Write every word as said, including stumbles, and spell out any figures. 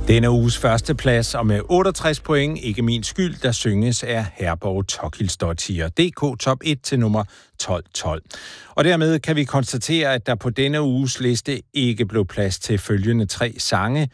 Denne uges første plads, og med otteogtres point, ikke min skyld, der synges er Herborg Tokilsdottir, D K top et til nummer tolv tolv. Og dermed kan vi konstatere, at der på denne uges liste ikke blev plads til følgende tre sange.